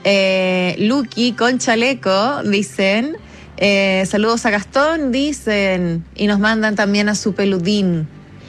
Lucky con chaleco, dicen. Saludos a Gastón, dicen. Y nos mandan también a su peludín.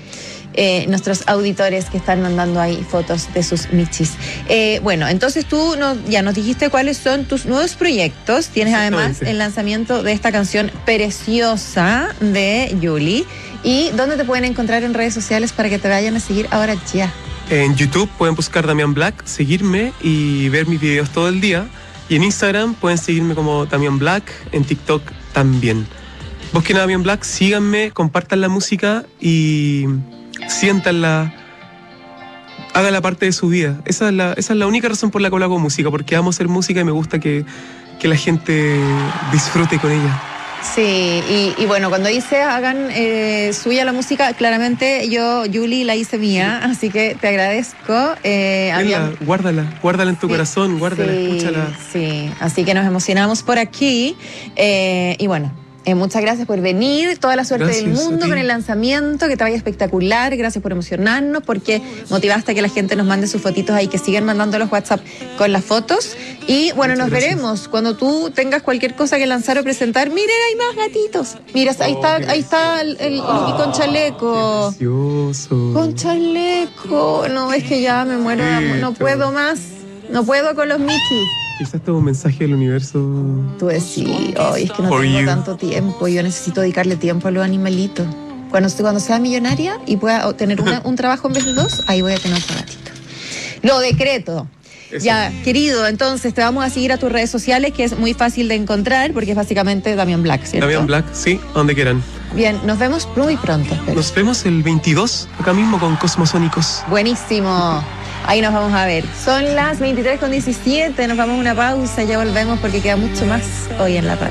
Nuestros auditores que están mandando ahí fotos de sus michis. Bueno, entonces tú ya nos dijiste cuáles son tus nuevos proyectos. Tienes además el lanzamiento de esta canción preciosa de Yuli. ¿Y dónde te pueden encontrar en redes sociales para que te vayan a seguir ahora ya? En YouTube pueden buscar Damián Black, seguirme y ver mis videos todo el día. Y en Instagram pueden seguirme como Damián Black, en TikTok también. Busquen a Damián Black, síganme, compartan la música y siéntanla, hagan la parte de su vida. Esa es la única razón por la cual hago música, porque amo hacer música y me gusta que la gente disfrute con ella. Sí, y bueno, cuando dice hagan suya la música, claramente yo, Yuli, la hice mía, así que te agradezco. Guárdala en tu corazón, guárdala, escúchala. Sí, así que nos emocionamos por aquí. Y bueno, muchas gracias por venir, toda la suerte del mundo con el lanzamiento, que te vaya espectacular, gracias por emocionarnos, porque motivaste a que la gente nos mande sus fotitos ahí, que sigan mandando los WhatsApp con las fotos, y bueno, nos veremos cuando tú tengas cualquier cosa que lanzar o presentar. Miren, hay más gatitos, mira, ahí está el Lucky con chaleco. Precioso. Con chaleco, no, es que ya me muero, no puedo más, no puedo con los michis. Quizás esto es un mensaje del universo. Tú decís, es que no tengo tanto tiempo, yo necesito dedicarle tiempo a los animalitos. Cuando sea millonaria y pueda tener un trabajo en vez de 2, ahí voy a tener otro gatito. Lo decreto. Eso. Ya, querido, entonces te vamos a seguir a tus redes sociales, que es muy fácil de encontrar, porque es básicamente Damián Black, ¿cierto? Damián Black, sí, donde quieran. Bien, nos vemos muy pronto. Espero. Nos vemos el 22, acá mismo con Cosmosónicos. Buenísimo. Ahí nos vamos a ver. Son las 23:17, nos vamos a una pausa, ya volvemos porque queda mucho más hoy en la radio.